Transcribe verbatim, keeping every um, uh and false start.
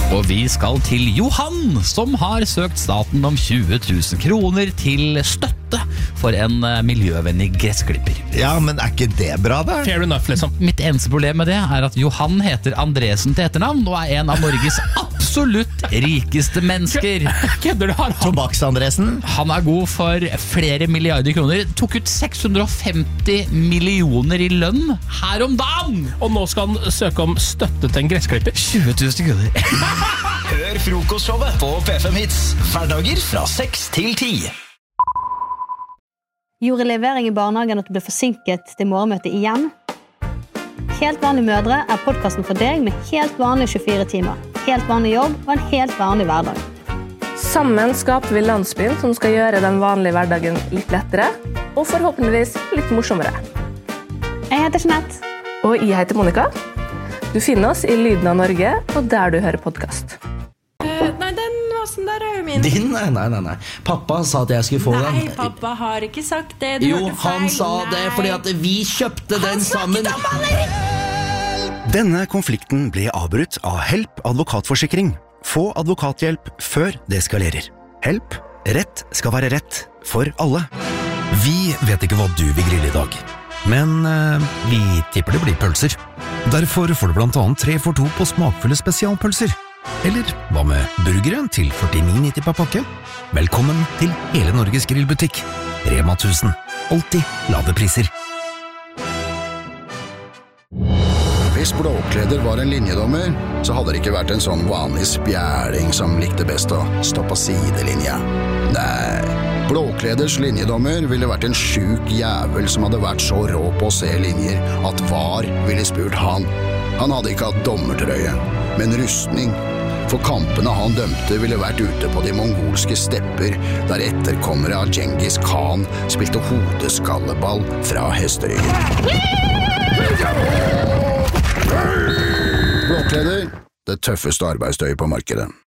Og vi skal til Johan, som har søkt staten om tjue tusen kroner til støtte for en miljøvennlig gressklipper. Ja, men er ikke det bra da? Fair enough, liksom. Mitt eneste problem med det er at Johan heter Andresen til etternavn og er en av Norges absolutt rikeste mennesker. Kødder du har han? Tobakks-Andresen? Han er god for flere milliarder kroner. Tok ut seks hundre og femti millioner i lønn her om dagen. Og nå skal han søke om støtte til en gressklipper. tjue tusen kroner. Hør frokostshowet på P fem Hits. Hverdager fra seks til ti. Gjorde levering i barnehagen at du ble forsinket til morgenmøtet igjen? Helt vanlige mødre er podcasten for deg med helt vanlige tjuefire timer. Helt vanlig jobb og en helt vanlig hverdag. Sammen skaper vi landsbyen som skal gjøre den vanlige hverdagen litt lettere, og forhåpentligvis litt morsommere. Jeg heter Jeanette. Og jeg heter Monica. Du finner oss i Lyden av Norge, og der du hører podcast. Uh, nei, den vasen der er jo min. Din? Nei, nei, nei, nei. Pappa sa at jeg skulle få nei, den. Nei, pappa har ikke sagt det. Du jo, hørte feil. han sa nei. Det, fordi at vi kjøpte han den sammen. Denne konflikten ble avbrutt av Help advokatforsikring. Få advokathjelp før det eskalerer. Help, rett skal være rett for alle. Vi vet ikke hva du vil grille i dag, men uh, vi tipper det blir pølser. Derfor får du blant annet tre for to på smakfulle spesialpølser. Eller hva med burgeren til førtini nitti per pakke? Velkommen til hele Norges grillbutikk. Rema tusen. Alltid lave priser. Hvis Blåkleder var en linjedommer, så hadde det ikke vært en sånn vanlig spjæling som likte best å stå på sidelinja. Nei, Blåkleders linjedommer ville vært en sjuk jævel som hadde vært så rå på å se linjer at var ville spurt han. Han hadde ikke hatt dommertrøye, men rustning. For kampene han dømte ville vært ute på de mongolske stepper, der etterkommere av Genghis Khan spilte hodeskalleball fra hesteryggen. Blåkleder, det tøffeste arbeidstøyet på markedet.